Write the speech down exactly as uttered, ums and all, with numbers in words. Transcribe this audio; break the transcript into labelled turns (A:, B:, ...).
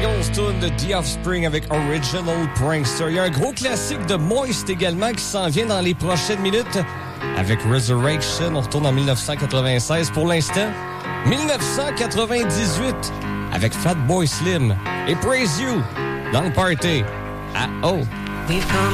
A: Eagles tune de The Offspring avec Original Prankster. Il y a un gros classique de Moist également qui s'en vient dans les prochaines minutes avec Resurrection. On retourne en dix-neuf cent quatre-vingt-seize pour l'instant. dix-neuf cent quatre-vingt-dix-huit avec Fatboy Slim et Praise You dans le party. Ah oh!